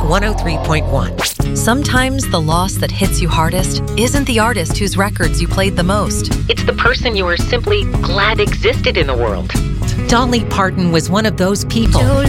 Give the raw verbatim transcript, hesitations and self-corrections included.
one oh three point one. Sometimes the loss that hits you hardest isn't the artist whose records you played the most. It's the person you were simply glad existed in the world. Dolly Parton was one of those people.